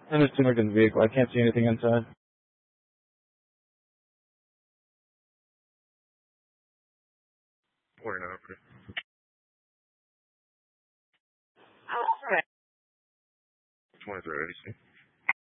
I'm just in the vehicle. I can't see anything inside. Pouring out. 23, 80.